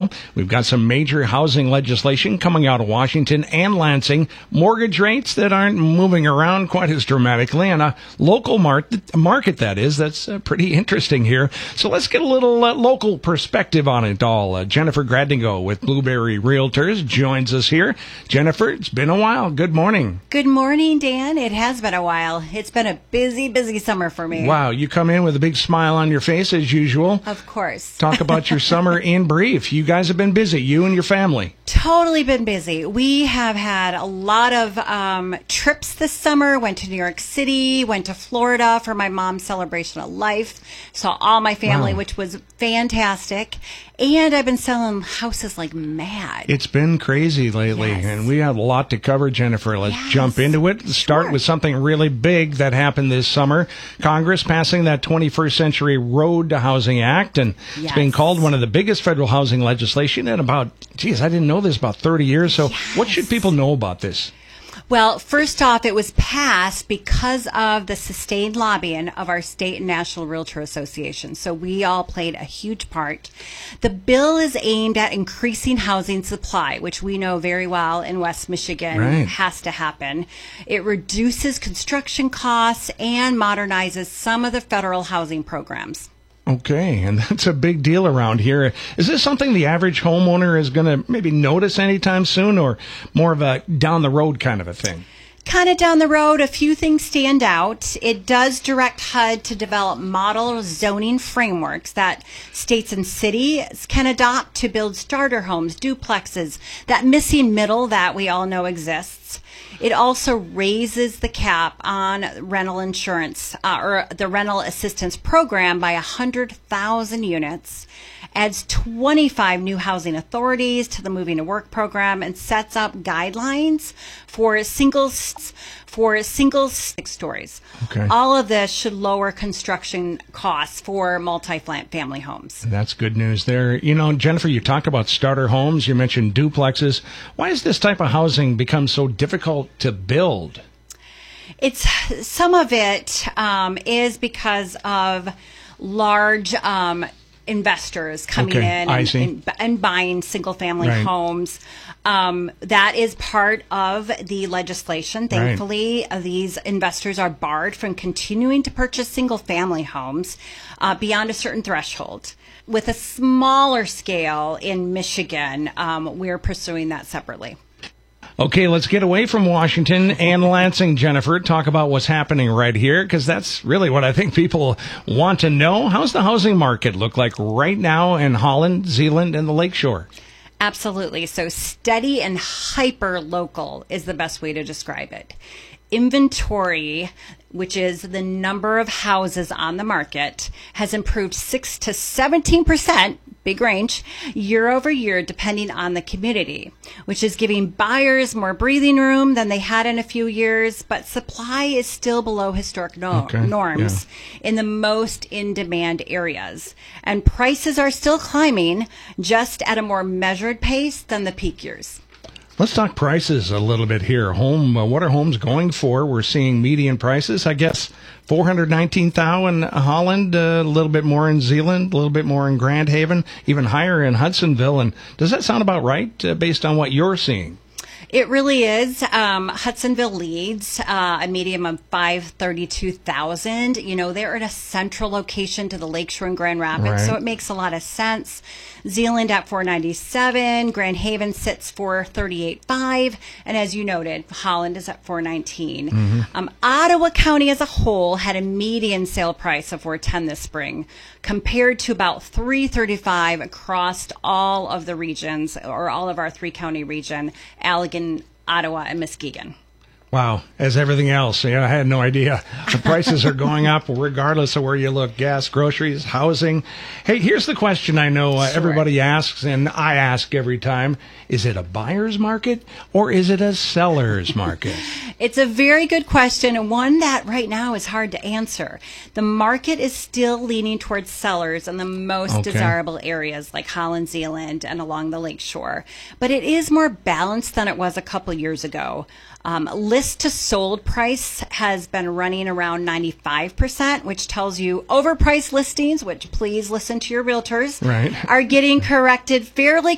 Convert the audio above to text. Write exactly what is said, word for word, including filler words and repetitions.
well. We've got some major housing legislation coming out of Washington and Lansing, mortgage rates that aren't moving around quite as dramatically, and a local mar- market, that is, that's uh, pretty interesting here. So let's get a little uh, local perspective on it all. Uh, Jennifer Gradingo with Blueberry Realtors joins us here. Jennifer, it's been a while. Good morning. Good morning, Dan. It has been a while. It's been a busy, busy summer for me. Wow, you come in with a big smile on your face as usual. Of course. Talk about your summer in brief. You guys have been busy, you and your family. Totally been busy. We have had a lot of um, trips this summer. Went to New York City, went to Florida for my mom's celebration of life. Saw all my family, Wow. which was fantastic. And I've been selling houses like mad. It's been crazy lately, Yes. and we have a lot to cover, Jennifer. Let's Yes. jump into it. Start Sure. with something really big that happened this summer. Congress passing that twenty-first Century Road to Housing Act, and Yes. it's being called one of the biggest federal housing legislation in about, geez, I didn't know this, about thirty years. So what should people know about this? Well, first off, it was passed because of the sustained lobbying of our state and national realtor association. So we all played a huge part. The bill is aimed at increasing housing supply, which we know very well in West Michigan Right. has to happen. It reduces construction costs and modernizes some of the federal housing programs. Okay, and that's a big deal around here. Is this something the average homeowner is going to maybe notice anytime soon, or more of a down the road kind of a thing? Kind of down the road, a few things stand out. It does direct H U D to develop model zoning frameworks that states and cities can adopt to build starter homes, duplexes, that missing middle that we all know exists. It also raises the cap on rental insurance uh, or the rental assistance program by one hundred thousand units, adds twenty-five new housing authorities to the Moving to Work program, and sets up guidelines for single for single six stories. Okay. All of this should lower construction costs for multi-family homes. That's good news there. You know, Jennifer, you talked about starter homes. You mentioned duplexes. Why has this type of housing become so difficult to build? It's some of it um, is because of large um, investors coming Okay, in I and, see. and, and buying single-family Right. homes. Um, that is part of the legislation. Thankfully, uh, these investors are barred from continuing to purchase single-family homes uh, beyond a certain threshold. With a smaller scale in Michigan, um, we're pursuing that separately. Okay, let's get away from Washington and Lansing, Jennifer. Talk about what's happening right here, because that's really what I think people want to know. How's the housing market look like right now in Holland, Zeeland, and the Lakeshore? Absolutely. So steady and hyper local is the best way to describe it. Inventory, which is the number of houses on the market, has improved six to seventeen percent, big range, year over year, depending on the community, which is giving buyers more breathing room than they had in a few years, but supply is still below historic no- Okay, norms in the most in-demand areas. And prices are still climbing, just at a more measured pace than the peak years. Let's talk prices a little bit here. Home, uh, what are homes going for? We're seeing median prices, I guess, four hundred nineteen thousand in Holland, uh, a little bit more in Zeeland, a little bit more in Grand Haven, even higher in Hudsonville. And does that sound about right uh, based on what you're seeing? It really is. Um, Hudsonville leads uh, a median of five hundred thirty-two thousand. You know, they're in a central location to the Lakeshore and Grand Rapids, Right. so it makes a lot of sense. Zeeland at four ninety-seven, Grand Haven sits for thirty-eight point five, and as you noted, Holland is at four nineteen. Mm-hmm. Um, Ottawa County as a whole had a median sale price of four ten this spring, compared to about three thirty-five across all of the regions, or all of our three county region, Allegan, Ottawa, and Muskegon. Wow, as everything else, yeah, I had no idea. The prices are going up regardless of where you look. Gas, groceries, housing. Hey, here's the question I know uh, Sure. everybody asks, and I ask every time. Is it a buyer's market or is it a seller's market? It's a very good question, and one that right now is hard to answer. The market is still leaning towards sellers in the most Okay. desirable areas like Holland, Zeeland, and along the lakeshore. But it is more balanced than it was a couple years ago. Um, list to sold price has been running around ninety-five percent, which tells you overpriced listings, which please listen to your realtors, Right. are getting corrected fairly